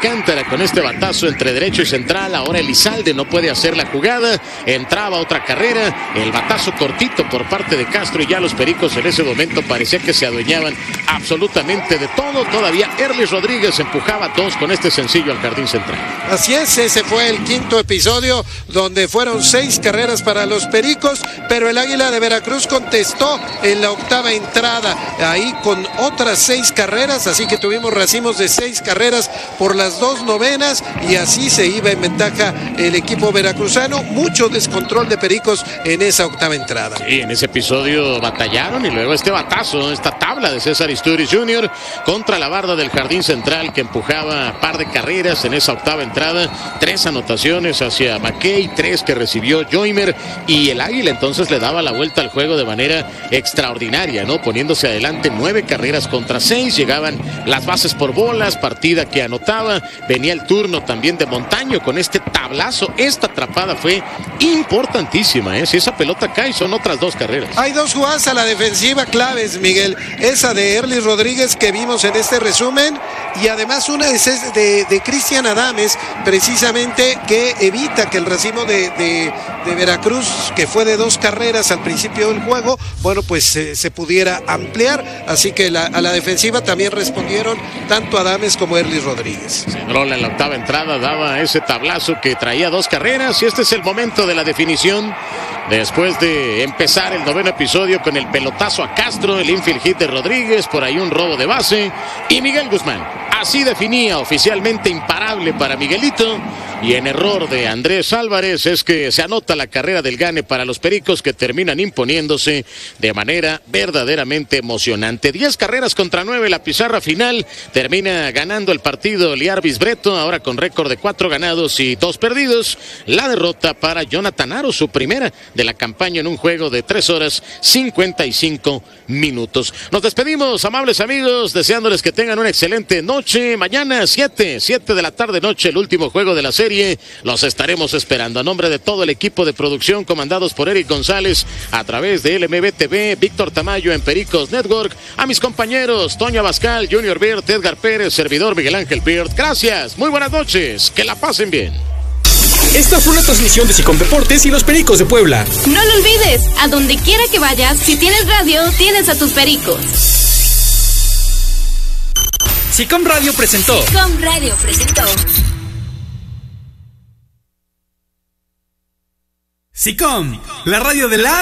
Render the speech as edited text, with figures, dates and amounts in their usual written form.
Alcántara con este batazo entre derecho y central. Ahora Elizalde no puede hacer la jugada. Entraba otra carrera. El batazo cortito por parte de Castro y ya los Pericos en ese momento parecía que se adueñaban absolutamente de todo. Todavía Erlis Rodríguez empujaba 2 con este sencillo al jardín central. Así es, ese fue el quinto episodio donde fueron 6 carreras para los Pericos, pero el Águila de Veracruz contestó en la octava entrada, ahí con otras 6 carreras, así que tuvimos racimos de 6 carreras por las 2 novenas y así se iba en ventaja el equipo veracruzano. Mucho descontrol de Pericos en esa octava entrada. Sí, en ese episodio batallaron y luego este batazo, esta tabla de César Isturiz Jr. contra la barda del jardín central que empujaba par de carreras en esa octava entrada. 3 anotaciones hacia McKay, 3 que recibió Joymer y el Águila entonces le daba la vuelta al juego de manera extraordinaria, ¿no? Poniéndose adelante 9 carreras contra 6, llegaban las bases por bolas, partida que anotaba, venía el turno también de Montaño con este tablazo. Esta atrapada fue importantísima, ¿eh? Si esa pelota cae son otras 2 carreras. Hay 2 jugadas a la defensiva claves, Miguel, esa de Erlis Rodríguez que vimos en este resumen y además una de Cristian Adames, precisamente, que evita que el racimo de Veracruz, que fue de 2 carreras al principio del juego, bueno, pues se pudiera ampliar, así que a la defensiva también respondieron tanto Adames como Erlis Rodríguez. Cedrola en la octava entrada daba ese tablazo que traía 2 carreras y este es el momento de la definición. Después de empezar el noveno episodio con el pelotazo a Castro, el infield hit de Rodríguez, por ahí un robo de base y Miguel Guzmán. Así definía oficialmente imparable para Miguelito y en error de Andrés Álvarez es que se anota la carrera del gane para los Pericos que terminan imponiéndose de manera verdaderamente emocionante. 10 carreras contra 9 la pizarra final, termina ganando el partido Liarbis Breto, ahora con récord de 4 ganados y 2 perdidos. La derrota para Jonathan Aro, su primera de la campaña en un juego de 3 horas 55 minutos. Nos despedimos, amables amigos, deseándoles que tengan una excelente noche. Mañana 7 de la tarde noche, el último juego de la serie. Los estaremos esperando. A nombre de todo el equipo de producción comandados por Eric González a través de LMB-TV, Víctor Tamayo en Pericos Network, a mis compañeros Toño Abascal, Junior Beard, Edgar Pérez, servidor Miguel Ángel Beard. Gracias, muy buenas noches, que la pasen bien. Esta fue una transmisión de SICOM Deportes y los Pericos de Puebla. No lo olvides, a donde quiera que vayas, si tienes radio, tienes a tus Pericos. SICOM Radio presentó. SICOM Radio presentó. SICOM, la radio de las